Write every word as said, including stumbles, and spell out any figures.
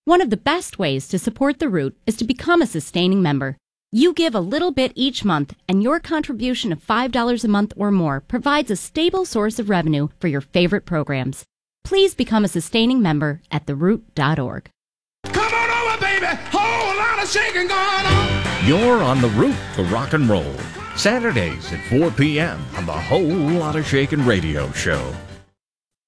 One of the best ways to support The Root is to become a sustaining member. You give a little bit each month, and your contribution of five dollars a month or more provides a stable source of revenue for your favorite programs. Please become a sustaining member at the root dot org. Come on over, baby. Whole lot of shaking going on. You're on the route to rock and roll. Saturdays at four p.m. on the Whole Lot of Shakin' Radio Show.